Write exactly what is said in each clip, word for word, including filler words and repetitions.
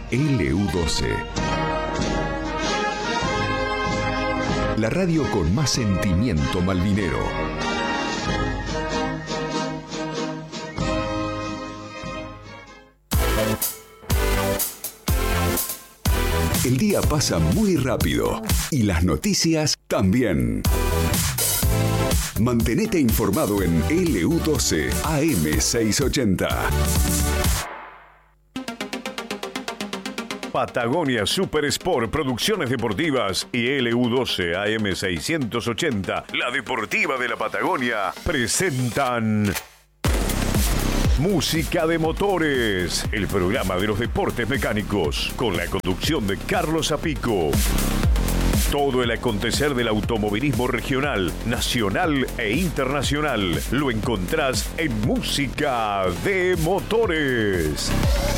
L U doce. La radio con más sentimiento malvinero. El día pasa muy rápido y las noticias también. Mantenete informado en L U doce A M seiscientos ochenta. Patagonia Super Sport Producciones Deportivas y L U doce A M seiscientos ochenta, la deportiva de la Patagonia, presentan Música de Motores, el programa de los deportes mecánicos, con la conducción de Carlos Apico. Todo el acontecer del automovilismo regional, nacional e internacional lo encontrás en Música de Motores.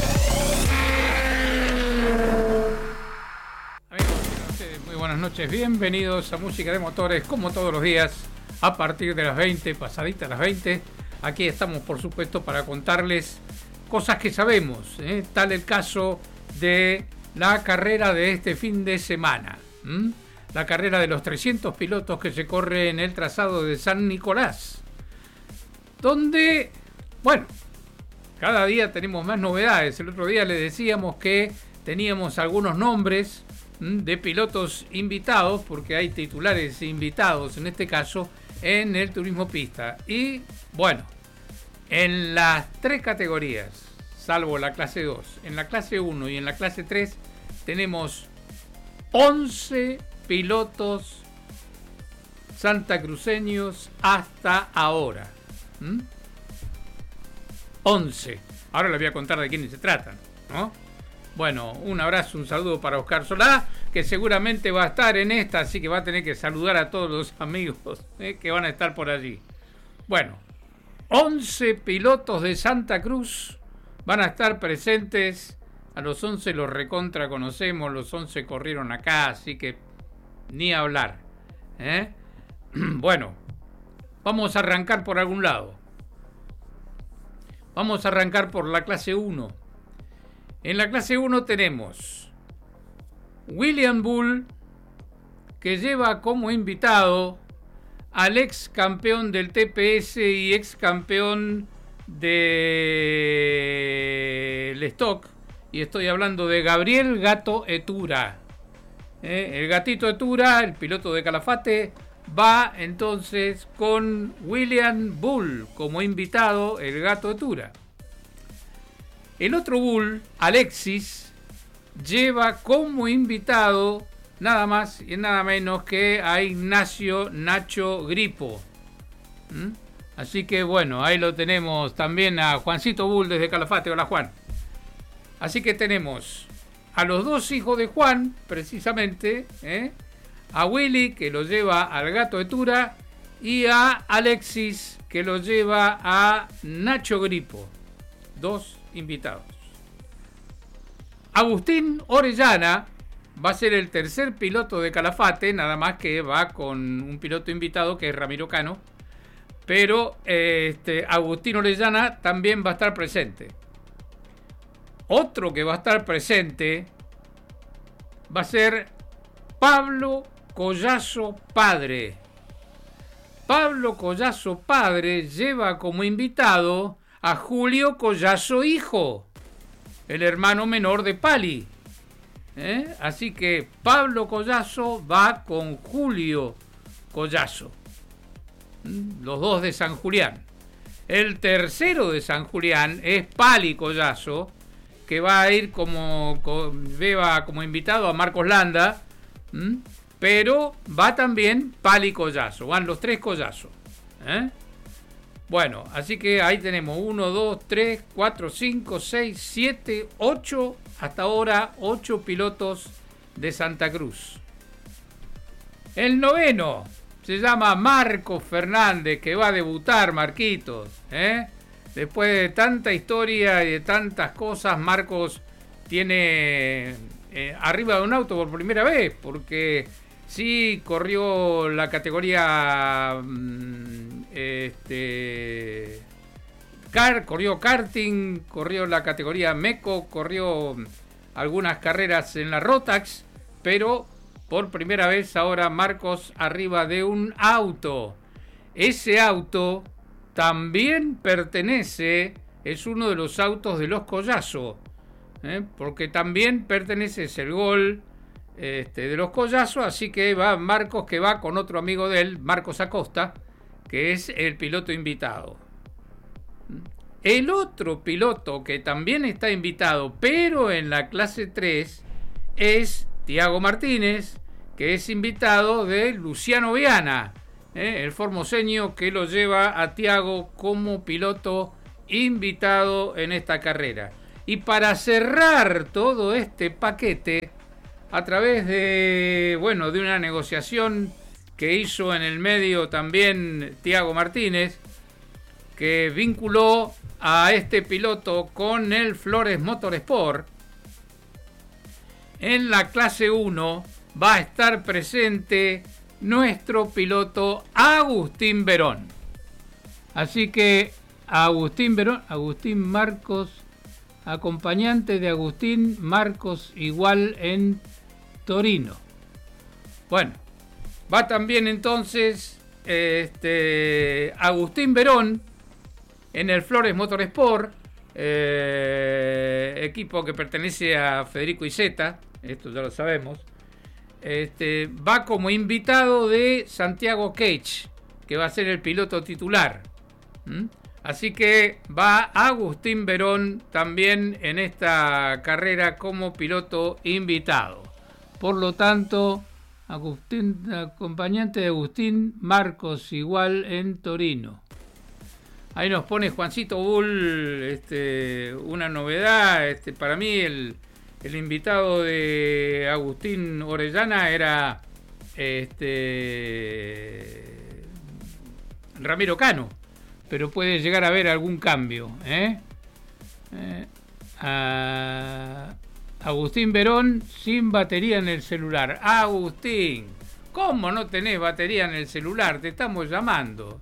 Muy buenas noches, bienvenidos a Música de Motores, como todos los días, a partir de las veinte, pasaditas las veinte. Aquí estamos, por supuesto, para contarles cosas que sabemos, ¿eh? Tal el caso de la carrera de este fin de semana, ¿Mm? la carrera de los trescientos pilotos que se corre en el trazado de San Nicolás, donde, bueno, cada día tenemos más novedades. El otro día les decíamos que teníamos algunos nombres de pilotos invitados, porque hay titulares invitados en este caso en el turismo pista. Y bueno, en las tres categorías, salvo la clase dos, en la clase uno y en la clase tres, tenemos once pilotos santacruceños hasta ahora. ¿Mm? once. Ahora les voy a contar de quiénes se tratan, ¿no? Bueno, un abrazo, un saludo para Oscar Solá, que seguramente va a estar en esta, así que va a tener que saludar a todos los amigos eh, que van a estar por allí. Bueno, once pilotos de Santa Cruz van a estar presentes. A los once los recontra conocemos, los once corrieron acá, así que ni hablar. ¿eh? Bueno, vamos a arrancar por algún lado. Vamos a arrancar por la clase uno. En la clase uno tenemos William Bull, que lleva como invitado al ex campeón del T P S y ex campeón del Stock, y estoy hablando de Gabriel Gato Etura. ¿Eh? El Gatito Etura, el piloto de Calafate, va entonces con William Bull como invitado, el Gato Etura. El otro Bull, Alexis, lleva como invitado nada más y nada menos que a Ignacio Nacho Gripo. ¿Mm? Así que bueno, ahí lo tenemos también a Juancito Bull desde Calafate. Hola, Juan. Así que tenemos a los dos hijos de Juan, precisamente, ¿eh? a Willy, que lo lleva al Gato Etura, y a Alexis, que lo lleva a Nacho Gripo. Dos invitados. Agustín Orellana va a ser el tercer piloto de Calafate, nada más que va con un piloto invitado que es Ramiro Cano, pero este, Agustín Orellana también va a estar presente. Otro que va a estar presente va a ser Pablo Collazo Padre. Pablo Collazo Padre lleva como invitado a Julio Collazo Hijo, el hermano menor de Pali. ¿Eh? Así que Pablo Collazo va con Julio Collazo, los dos de San Julián. El tercero de San Julián es Pali Collazo, que va a ir como, como, lleva como invitado a Marcos Landa, ¿m? pero va también Pali Collazo, van los tres Collazos. ¿Eh? Bueno, así que ahí tenemos uno, dos, tres, cuatro, cinco, seis, siete, ocho, hasta ahora ocho pilotos de Santa Cruz. El noveno se llama Marcos Fernández, que va a debutar, Marquitos. ¿eh? Después de tanta historia y de tantas cosas, Marcos tiene eh, arriba de un auto por primera vez, porque sí corrió la categoría... Mmm, Este, car, corrió karting, corrió la categoría Meco, corrió algunas carreras en la Rotax, pero por primera vez ahora Marcos arriba de un auto. Ese auto también pertenece, es uno de los autos de los Collazo, ¿eh? porque también pertenece, es el Gol este, de los Collazo, así que va Marcos, que va con otro amigo de él, Marcos Acosta, que es el piloto invitado. El otro piloto que también está invitado, pero en la clase tres, es Tiago Martínez, que es invitado de Luciano Viana, ¿eh? el formoseño que lo lleva a Tiago como piloto invitado en esta carrera. Y para cerrar todo este paquete, a través de, bueno, de una negociación que hizo en el medio también Tiago Martínez, que vinculó a este piloto con el Flores Motorsport, en la clase uno va a estar presente nuestro piloto Agustín Verón. Así que Agustín Verón, Agustín Marcos, acompañante de Agustín Marcos igual en Torino. Bueno, va también entonces este, Agustín Verón en el Flores Motorsport, eh, equipo que pertenece a Federico Iseta, esto ya lo sabemos. Este, va como invitado de Santiago Cage, que va a ser el piloto titular. ¿Mm? Así que va Agustín Verón también en esta carrera como piloto invitado. Por lo tanto, Agustín, acompañante de Agustín Marcos igual en Torino. Ahí nos pone Juancito Bull este, una novedad. Este, para mí el, el invitado de Agustín Orellana era este, Ramiro Cano, pero puede llegar a haber algún cambio. ¿eh? Eh, a Agustín Verón sin batería en el celular. Agustín, ¿cómo no tenés batería en el celular? Te estamos llamando.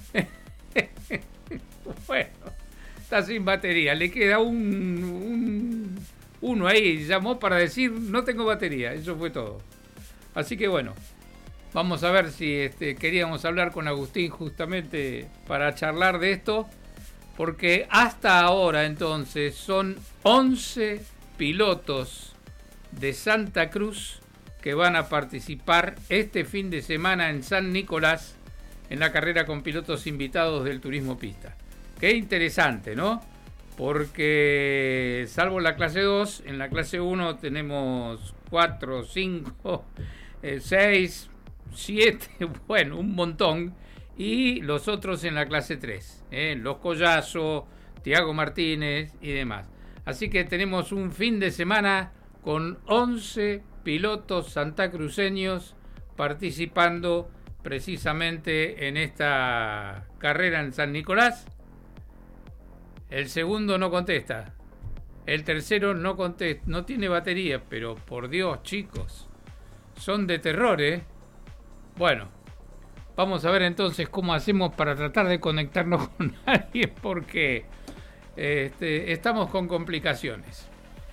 Bueno, está sin batería, le queda un, un uno ahí, llamó para decir no tengo batería, eso fue todo. Así que bueno, vamos a ver si este, queríamos hablar con Agustín justamente para charlar de esto, porque hasta ahora entonces son once pilotos de Santa Cruz que van a participar este fin de semana en San Nicolás en la carrera con pilotos invitados del Turismo Pista. Qué interesante, ¿no? Porque salvo la clase dos, en la clase uno tenemos cuatro, cinco, seis, siete, bueno, un montón. Y los otros en la clase tres, ¿eh? Los Collazo, Tiago Martínez y demás. Así que tenemos un fin de semana con once pilotos santacruceños participando precisamente en esta carrera en San Nicolás. El segundo no contesta, el tercero no contesta, no tiene batería, pero por Dios, chicos, son de terror, ¿eh? Bueno, vamos a ver entonces cómo hacemos para tratar de conectarnos con alguien, porque este, estamos con complicaciones.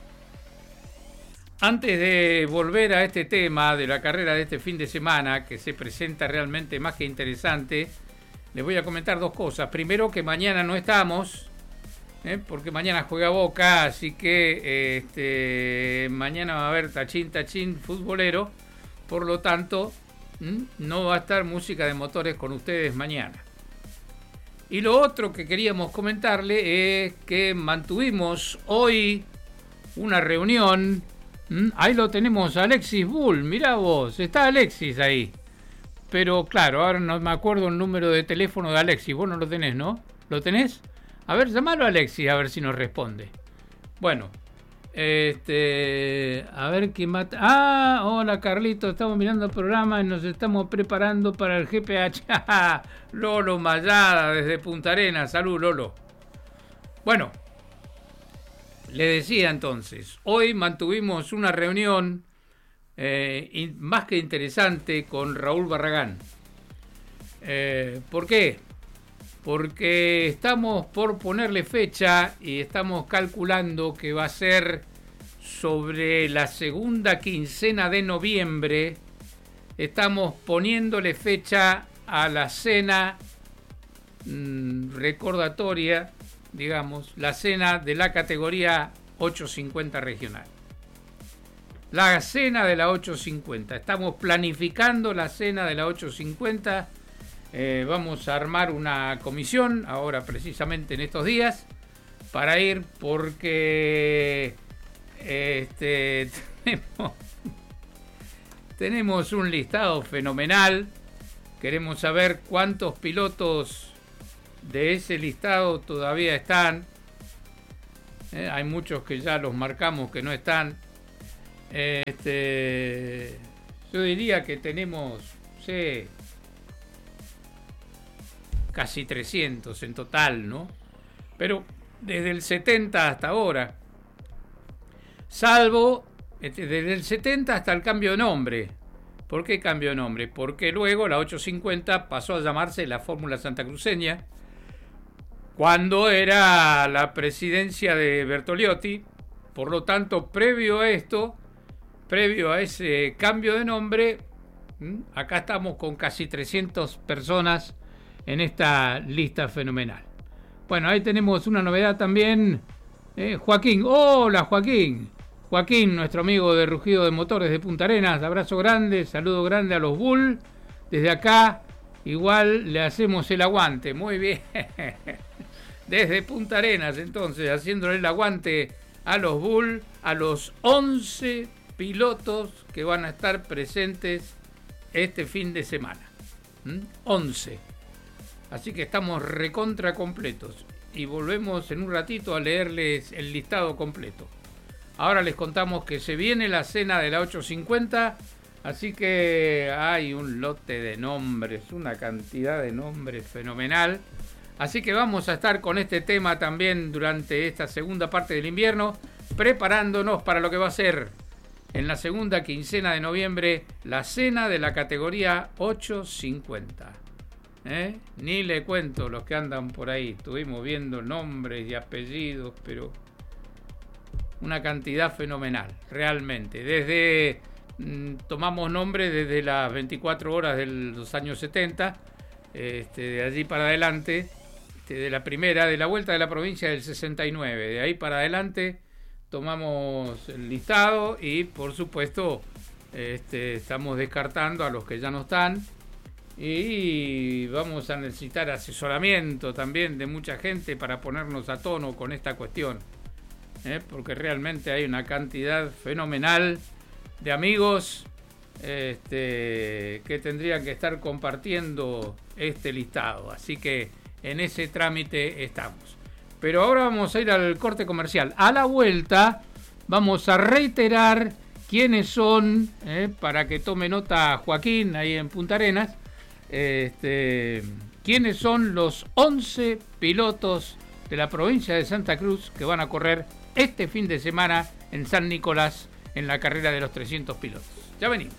Antes de volver a este tema de la carrera de este fin de semana, que se presenta realmente más que interesante, les voy a comentar dos cosas. Primero, que mañana no estamos, ¿eh? porque mañana juega Boca, así que este, mañana va a haber tachín, tachín futbolero. Por lo tanto, ¿m? no va a estar música de motores con ustedes mañana. Y lo otro que queríamos comentarle es que mantuvimos hoy una reunión. ¿Mm? Ahí lo tenemos, Alexis Bull, mirá vos, está Alexis ahí. Pero claro, ahora no me acuerdo el número de teléfono de Alexis, vos no lo tenés, ¿no? ¿Lo tenés? A ver, llamalo a Alexis, a ver si nos responde. Bueno, este, a ver quién mata. Ah, hola Carlito, estamos mirando el programa y nos estamos preparando para el G P H. Lolo Mayada desde Punta Arenas, salud Lolo. Bueno, le decía entonces, hoy mantuvimos una reunión eh, in, más que interesante con Raúl Barragán. Eh, ¿Por qué? Porque estamos por ponerle fecha y estamos calculando que va a ser sobre la segunda quincena de noviembre, estamos poniéndole fecha a la cena mmm, recordatoria, digamos, la cena de la categoría ochocientos cincuenta regional. La cena de la ochocientos cincuenta. Estamos planificando la cena de la ochocientos cincuenta. Eh, vamos a armar una comisión ahora precisamente en estos días para ir porque este, tenemos, tenemos un listado fenomenal. Queremos saber cuántos pilotos de ese listado todavía están. Eh, hay muchos que ya los marcamos que no están. Este, yo diría que tenemos, sí, casi trescientos en total, ¿no? Pero desde el setenta hasta ahora, salvo este, desde el setenta hasta el cambio de nombre. ¿Por qué cambio de nombre? Porque luego la ochocientos cincuenta pasó a llamarse la Fórmula Santacruceña, cuando era la presidencia de Bertoliotti. Por lo tanto, previo a esto, previo a ese cambio de nombre, acá estamos con casi trescientas personas en esta lista fenomenal. Bueno, ahí tenemos una novedad también. Eh, Joaquín, hola Joaquín. Joaquín, nuestro amigo de Rugido de Motores de Punta Arenas, abrazo grande, saludo grande a los Bull. Desde acá, igual le hacemos el aguante, muy bien. Desde Punta Arenas, entonces, haciéndole el aguante a los Bull, a los once pilotos que van a estar presentes este fin de semana. ¿Mm? once. Así que estamos recontra completos. Y volvemos en un ratito a leerles el listado completo. Ahora les contamos que se viene la cena de la ochocientos cincuenta. Así que hay un lote de nombres, una cantidad de nombres fenomenal. Así que vamos a estar con este tema también durante esta segunda parte del invierno, preparándonos para lo que va a ser en la segunda quincena de noviembre la cena de la categoría ochocientos cincuenta. ¿Eh? Ni le cuento los que andan por ahí. Estuvimos viendo nombres y apellidos, pero una cantidad fenomenal, realmente. Desde mmm, tomamos nombres desde las veinticuatro horas de los años setenta, este, de allí para adelante, este, de la primera, de la vuelta de la provincia del sesenta y nueve. De ahí para adelante tomamos el listado y, por supuesto, este, estamos descartando a los que ya no están. Y vamos a necesitar asesoramiento también de mucha gente para ponernos a tono con esta cuestión, ¿eh? Porque realmente hay una cantidad fenomenal de amigos este, que tendrían que estar compartiendo este listado. Así que en ese trámite estamos. Pero ahora vamos a ir al corte comercial. A la vuelta vamos a reiterar quiénes son, ¿eh? Para que tome nota Joaquín ahí en Punta Arenas. Este, quiénes son los once pilotos de la provincia de Santa Cruz que van a correr este fin de semana en San Nicolás en la carrera de los trescientos pilotos. Ya venimos.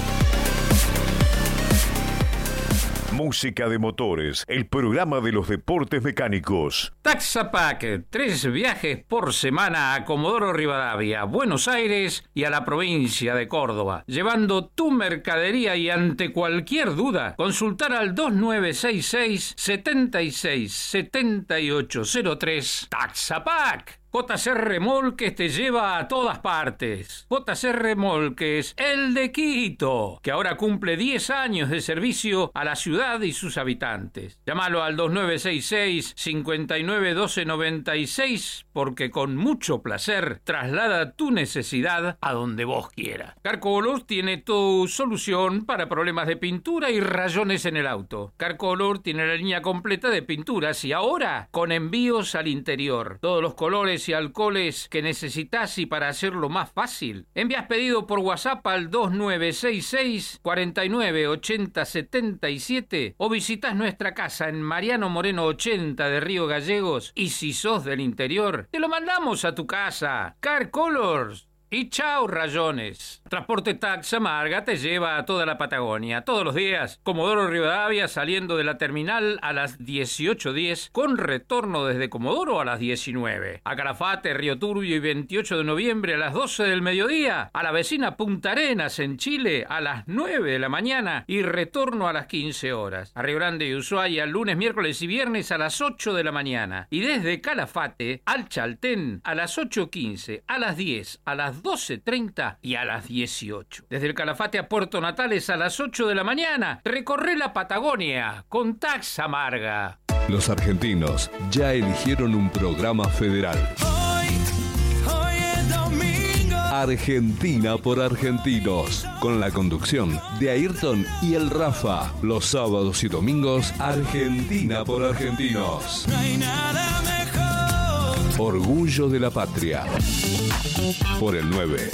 Música de Motores, el programa de los deportes mecánicos. Taxapac, tres viajes por semana a Comodoro Rivadavia, Buenos Aires y a la provincia de Córdoba, llevando tu mercadería y ante cualquier duda, consultar al dos nueve seis seis, siete seis siete ocho cero tres. Taxapac. J C Remolques te lleva a todas partes. J C Remolques, el de Quito, que ahora cumple diez años de servicio a la ciudad y sus habitantes. Llámalo al dos nueve seis seis, cinco nueve uno dos nueve seis porque con mucho placer traslada tu necesidad a donde vos quieras. Carcolor tiene tu solución para problemas de pintura y rayones en el auto. Carcolor tiene la línea completa de pinturas y ahora con envíos al interior. Todos los colores y alcoholes que necesitas y para hacerlo más fácil. Envías pedido por WhatsApp al dos nueve seis seis, cuatro nueve ocho cero siete siete o visitas nuestra casa en Mariano Moreno ochenta de Río Gallegos y si sos del interior, te lo mandamos a tu casa. Car Colors y chau rayones. Transporte Tax Amarga te lleva a toda la Patagonia, todos los días. Comodoro Rivadavia saliendo de la terminal a las dieciocho diez, con retorno desde Comodoro a las diecinueve. A Calafate, Río Turbio y veintiocho de noviembre a las doce del mediodía. A la vecina Punta Arenas en Chile a las nueve de la mañana y retorno a las quince horas. A Río Grande y Ushuaia lunes, miércoles y viernes a las ocho de la mañana. Y desde Calafate al Chaltén a las ocho quince, a las diez, a las doce treinta y a las dieciocho. Desde el Calafate a Puerto Natales a las ocho de la mañana. Recorre la Patagonia con Tax Amarga. Los argentinos ya eligieron un programa federal. Hoy, hoy es domingo. Argentina por argentinos, con la conducción de Ayrton y el Rafa. Los sábados y domingos, Argentina por argentinos. No hay nada mejor. Orgullo de la patria. Por el nueve.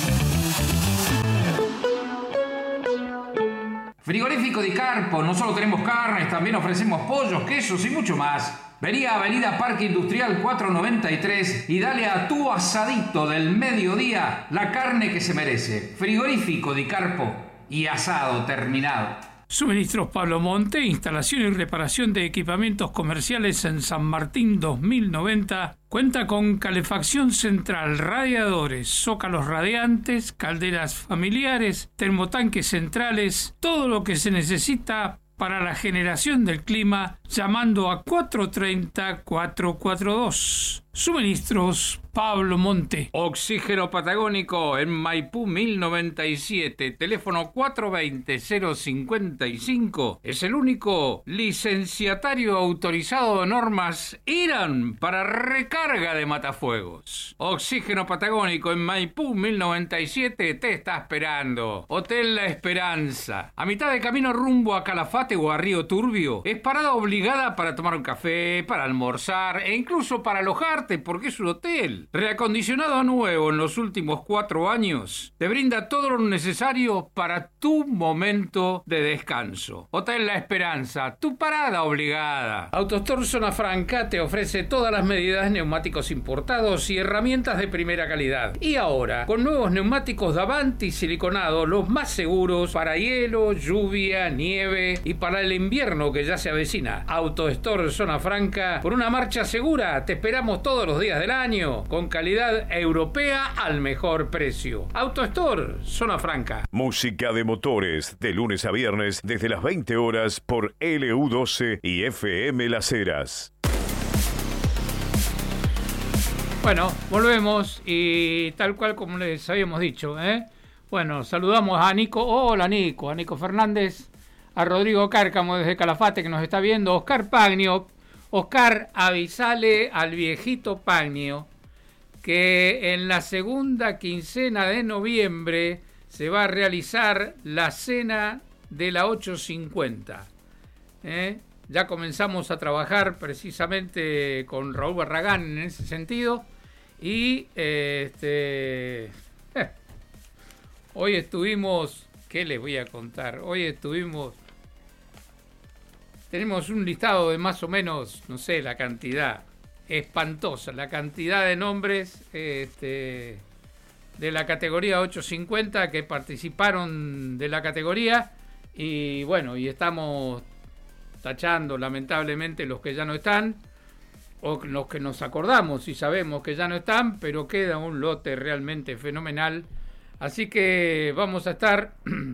Frigorífico Di Carpo, no solo tenemos carnes, también ofrecemos pollos, quesos y mucho más. Vení a Avenida Parque Industrial cuatrocientos noventa y tres y dale a tu asadito del mediodía la carne que se merece. Frigorífico Di Carpo y asado terminado. Suministros Pablo Monte, instalación y reparación de equipamientos comerciales en San Martín dos mil noventa. Cuenta con calefacción central, radiadores, zócalos radiantes, calderas familiares, termotanques centrales, todo lo que se necesita para la generación del clima, llamando a cuatro treinta, cuatrocientos cuarenta y dos. Suministros Pablo Monte. Oxígeno Patagónico en Maipú mil noventa y siete, teléfono cuatro veinte, cero cincuenta y cinco. Es el único licenciatario autorizado de normas I R A N para recarga de matafuegos. Oxígeno Patagónico en Maipú mil noventa y siete te está esperando. Hotel La Esperanza, a mitad de camino rumbo a Calafate o a Río Turbio. Es parada obligada para tomar un café, para almorzar e incluso para alojarte, porque es un hotel. Reacondicionado a nuevo en los últimos cuatro años, te brinda todo lo necesario para tu momento de descanso. Hotel La Esperanza, tu parada obligada. AutoStore Zona Franca te ofrece todas las medidas, neumáticos importados y herramientas de primera calidad. Y ahora, con nuevos neumáticos Davanti siliconados, los más seguros para hielo, lluvia, nieve y para el invierno que ya se avecina. AutoStore Zona Franca, por una marcha segura, te esperamos todos los días del año, con calidad europea al mejor precio. AutoStore Zona Franca. Música de motores, de lunes a viernes, desde las veinte horas por L U doce y F M Las Heras. Bueno, volvemos y tal cual como les habíamos dicho, ¿eh? Bueno, saludamos a Nico, hola Nico, a Nico Fernández, a Rodrigo Cárcamo desde Calafate que nos está viendo, Oscar Pagnio. Oscar, avisale al viejito Pagnio que en la segunda quincena de noviembre se va a realizar la cena de la ochocientos cincuenta. ¿Eh? Ya comenzamos a trabajar precisamente con Raúl Barragán en ese sentido y eh, este eh, hoy estuvimos, ¿qué les voy a contar? Hoy estuvimos, tenemos un listado de más o menos, no sé, la cantidad espantosa, la cantidad de nombres este, de la categoría ochocientos cincuenta que participaron de la categoría y bueno, y estamos tachando lamentablemente los que ya no están o los que nos acordamos y sabemos que ya no están, pero queda un lote realmente fenomenal, así que vamos a estar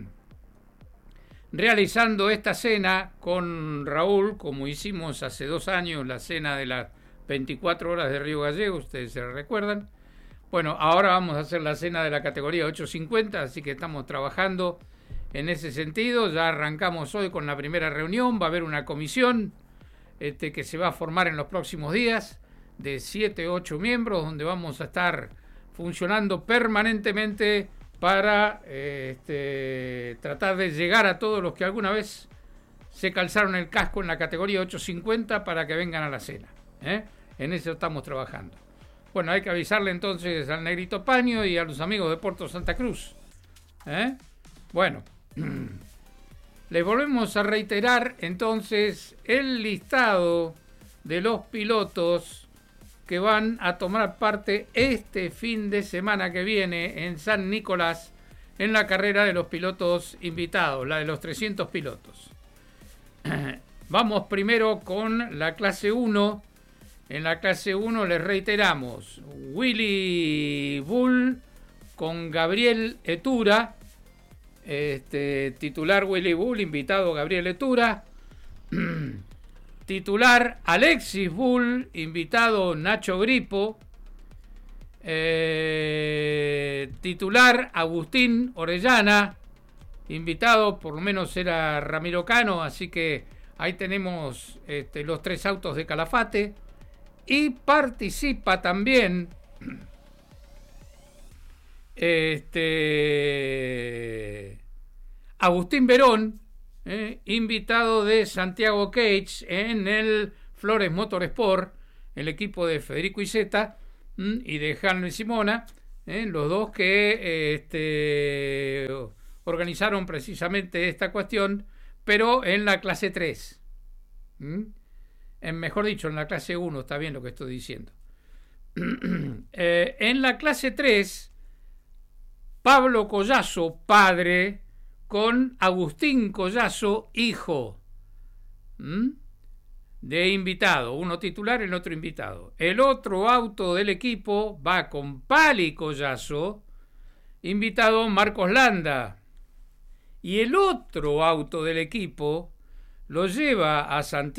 realizando esta cena con Raúl, como hicimos hace dos años, la cena de las veinticuatro horas de Río Gallego, ustedes se recuerdan. Bueno, ahora vamos a hacer la cena de la categoría ochocientos cincuenta, así que estamos trabajando en ese sentido. Ya arrancamos hoy con la primera reunión, va a haber una comisión este, que se va a formar en los próximos días, de siete u ocho miembros, donde vamos a estar funcionando permanentemente para eh, este, tratar de llegar a todos los que alguna vez se calzaron el casco en la categoría ochocientos cincuenta para que vengan a la cena. ¿eh? En eso estamos trabajando. Bueno, hay que avisarle entonces al Negrito Paño y a los amigos de Puerto Santa Cruz. ¿eh? Bueno, les volvemos a reiterar entonces el listado de los pilotos que van a tomar parte este fin de semana que viene en San Nicolás en la carrera de los pilotos invitados, la de los trescientos pilotos. Vamos primero con la clase uno. En la clase uno les reiteramos, Willy Bull con Gabriel Etura, este, titular Willy Bull, invitado Gabriel Etura, titular Alexis Bull, invitado Nacho Gripo, eh, titular Agustín Orellana, invitado por lo menos era Ramiro Cano, así que ahí tenemos este, los tres autos de Calafate. Y participa también este, Agustín Verón, eh, invitado de Santiago Cage en el Flores Motorsport, el equipo de Federico Iseta mm, y de Hanley Simona, eh, los dos que este, organizaron precisamente esta cuestión, pero en la clase tres. ¿Mm? En, mejor dicho, en la clase uno, está bien lo que estoy diciendo. eh, en la clase tres, Pablo Collazo, padre, con Agustín Collazo, hijo, ¿Mm? de invitado. Uno titular, el otro invitado. El otro auto del equipo va con Pali Collazo, invitado Marcos Landa. Y el otro auto del equipo lo lleva a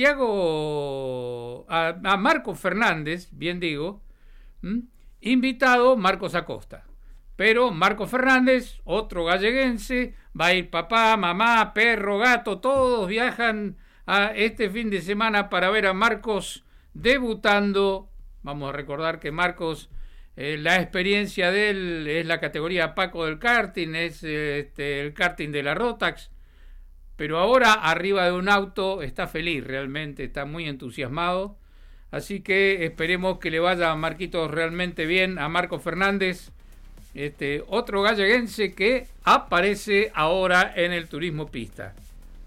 Santiago, a, a Marcos Fernández, bien digo, ¿m? invitado Marcos Acosta. Pero Marcos Fernández, otro galleguense, va a ir papá, mamá, perro, gato, todos viajan a este fin de semana para ver a Marcos debutando. Vamos a recordar que Marcos, eh, la experiencia de él es la categoría Paco del karting, es eh, este, el karting de la Rotax. Pero ahora arriba de un auto está feliz, realmente está muy entusiasmado. Así que esperemos que le vaya a Marquitos realmente bien, a Marcos Fernández, este, otro galleguense que aparece ahora en el turismo pista.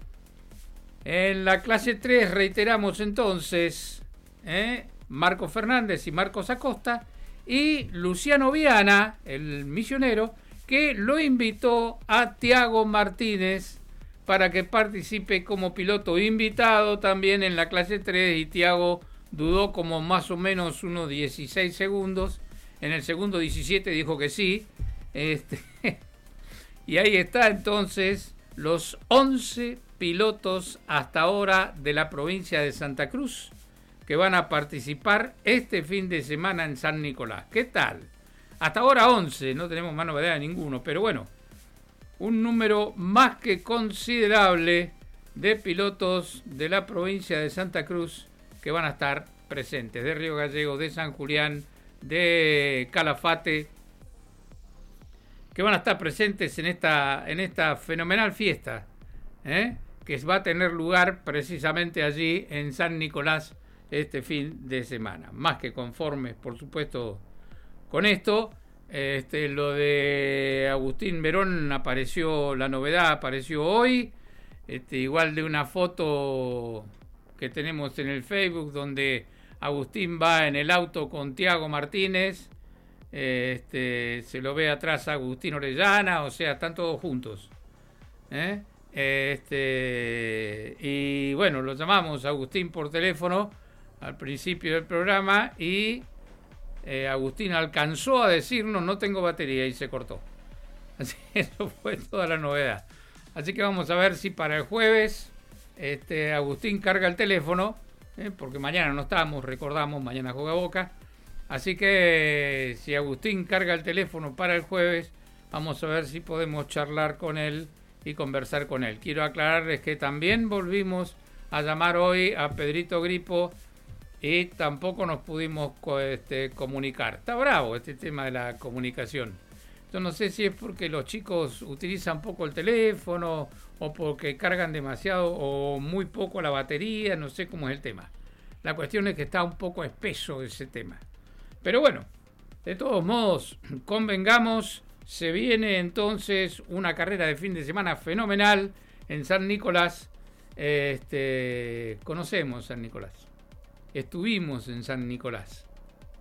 En la clase tres reiteramos entonces ¿eh? Marcos Fernández y Marcos Acosta y Luciano Viana, el misionero, que lo invitó a Tiago Martínez para que participe como piloto invitado también en la clase tres, y Tiago dudó como más o menos unos dieciséis segundos, en el segundo diecisiete dijo que sí, este, y ahí está entonces los once pilotos hasta ahora de la provincia de Santa Cruz que van a participar este fin de semana en San Nicolás. ¿Qué tal? Hasta ahora once, no tenemos más novedad de ninguno, pero bueno, un número más que considerable de pilotos de la provincia de Santa Cruz que van a estar presentes, de Río Gallego, de San Julián, de Calafate, que van a estar presentes en esta, en esta fenomenal fiesta, ¿eh? que va a tener lugar precisamente allí en San Nicolás este fin de semana. Más que conformes, por supuesto, con esto. Este, lo de Agustín Verón apareció, la novedad apareció hoy, este, igual de una foto que tenemos en el Facebook donde Agustín va en el auto con Tiago Martínez, este, se lo ve atrás a Agustín Orellana, o sea, están todos juntos, ¿eh? este, y bueno, lo llamamos a Agustín por teléfono al principio del programa y Eh, Agustín alcanzó a decirnos no tengo batería y se cortó. Así que eso fue toda la novedad. Así que vamos a ver si para el jueves este, Agustín carga el teléfono, eh, porque mañana no estamos, recordamos, mañana juega Boca. Así que si Agustín carga el teléfono para el jueves, vamos a ver si podemos charlar con él y conversar con él. Quiero aclararles que también volvimos a llamar hoy a Pedrito Gripo y tampoco nos pudimos este, comunicar. Está bravo este tema de la comunicación. Yo no sé si es porque los chicos utilizan poco el teléfono o porque cargan demasiado o muy poco la batería, no sé cómo es el tema. La cuestión es que está un poco espeso ese tema. Pero bueno, de todos modos, convengamos, se viene entonces una carrera de fin de semana fenomenal en San Nicolás. Este, conocemos San Nicolás. Estuvimos en San Nicolás.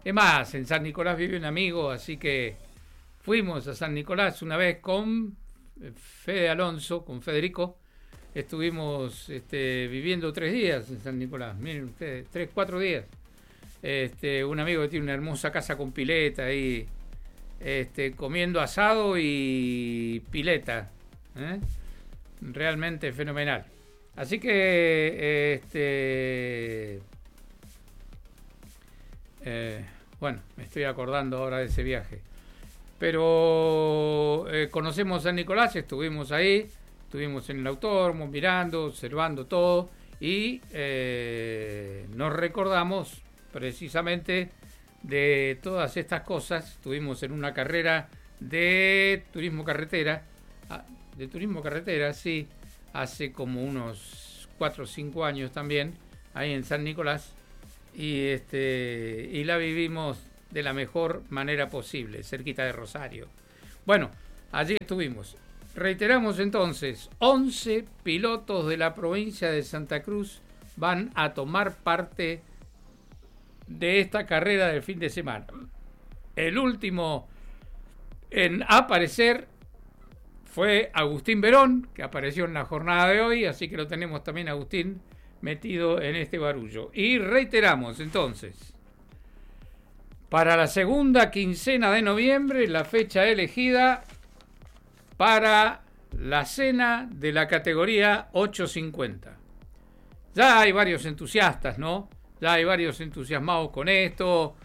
Es más, en San Nicolás vive un amigo, así que fuimos a San Nicolás una vez con Fede Alonso, con Federico. Estuvimos este, viviendo tres días en San Nicolás, miren ustedes, tres, cuatro días. Este, un amigo que tiene una hermosa casa con pileta ahí, este, comiendo asado y pileta, ¿eh? Realmente fenomenal. Así que, este, eh, bueno, me estoy acordando ahora de ese viaje. Pero eh, conocemos San Nicolás, estuvimos ahí, estuvimos en el autódromo mirando, observando todo y eh, nos recordamos precisamente de todas estas cosas. Estuvimos en una carrera de turismo carretera, de turismo carretera, sí, hace como unos cuatro o cinco años también, ahí en San Nicolás, y, este, y la vivimos de la mejor manera posible, cerquita de Rosario. Bueno, allí estuvimos. Reiteramos entonces, once pilotos de la provincia de Santa Cruz van a tomar parte de esta carrera del fin de semana. El último en aparecer fue Agustín Verón, que apareció en la jornada de hoy, así que lo tenemos también Agustín metido en este barullo. Y reiteramos entonces, para la segunda quincena de noviembre, la fecha elegida para la cena de la categoría ochocientos cincuenta. Ya hay varios entusiastas, ¿no? Ya hay varios entusiasmados con esto.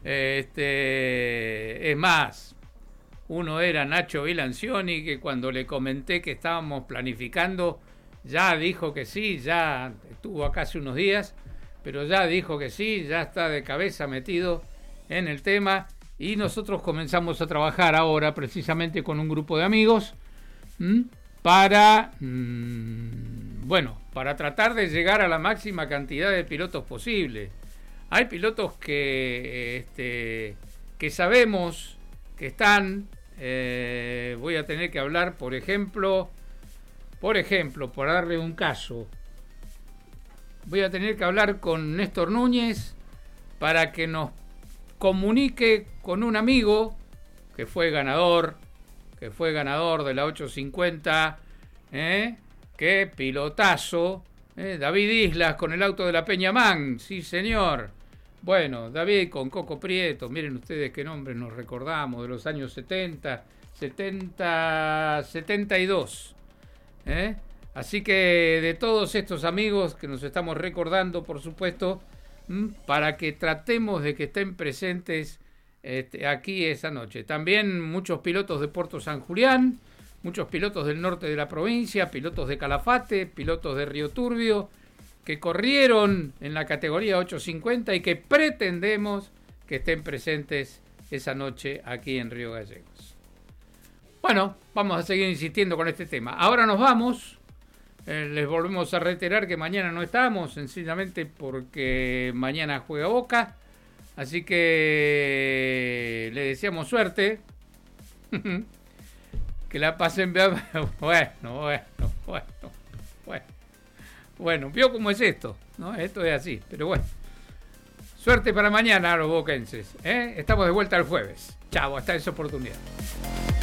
Este, es más, uno era Nacho Vilancioni, que cuando le comenté que estábamos planificando, ya dijo que sí, ya estuvo acá hace unos días, pero ya dijo que sí, ya está de cabeza metido en el tema, y nosotros comenzamos a trabajar ahora precisamente con un grupo de amigos ¿m? para mmm, bueno, para tratar de llegar a la máxima cantidad de pilotos posible. Hay pilotos que este, que sabemos que están, eh, voy a tener que hablar, por ejemplo, por ejemplo, por darle un caso, voy a tener que hablar con Néstor Núñez para que nos comunique con un amigo que fue ganador, que fue ganador de la ochocientos cincuenta, ¿eh? Qué pilotazo, ¿eh? David Islas con el auto de la Peñamán, sí señor. Bueno, David con Coco Prieto, miren ustedes qué nombres nos recordamos de los años setenta, setenta, setenta y dos, ¿eh? Así que de todos estos amigos que nos estamos recordando, por supuesto, para que tratemos de que estén presentes este, aquí esa noche. También muchos pilotos de Puerto San Julián, muchos pilotos del norte de la provincia, pilotos de Calafate, pilotos de Río Turbio, que corrieron en la categoría ochocientos cincuenta y que pretendemos que estén presentes esa noche aquí en Río Gallegos. Bueno, vamos a seguir insistiendo con este tema. Ahora nos vamos. Eh, les volvemos a reiterar que mañana no estamos, sencillamente porque mañana juega Boca. Así que le deseamos suerte. Que la pasen bien. Bueno, bueno, bueno, bueno. Bueno, vio cómo es esto, ¿no? Esto es así, pero bueno. Suerte para mañana a los boquenses, ¿eh? Estamos de vuelta el jueves. Chao, hasta esa oportunidad.